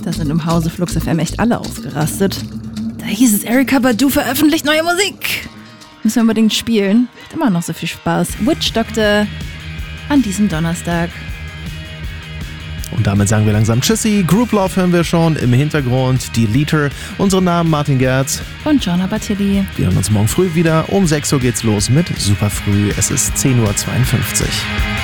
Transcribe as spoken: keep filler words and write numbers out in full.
Da sind im Hause Flux F M echt alle ausgerastet. Da hieß es, Erykah Badu veröffentlicht neue Musik. Müssen wir unbedingt spielen. Hat immer noch so viel Spaß. Witch Doctor an diesem Donnerstag. Und damit sagen wir langsam Tschüssi. Group Love hören wir schon im Hintergrund. Die Liter. Unsere Namen Martin Gerz und Jonah Batilli. Wir hören uns morgen früh wieder. Um sechs Uhr geht's los mit Super Früh. Es ist zehn Uhr zweiundfünfzig.